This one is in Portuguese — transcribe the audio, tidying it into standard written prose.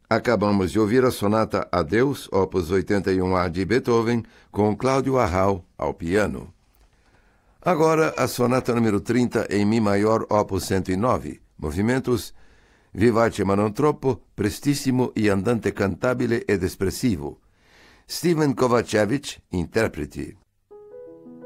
Acabamos de ouvir a sonata Adeus, opus 81A de Beethoven, com Cláudio Arrau ao piano. Agora a sonata número 30 em Mi maior, opus 109, movimentos Vivace ma non troppo, prestissimo e andante cantabile ed espressivo. Steven Kovacevic, interpreti.